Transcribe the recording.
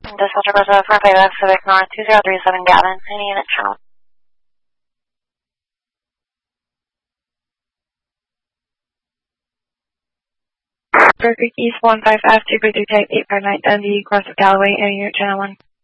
Dispatcher Bravo 45F Civic North 2037 Gavin. Any unit channel? Berkeley East 15F 233 type 859 Dundee, cross of Galloway, any unit channel 1.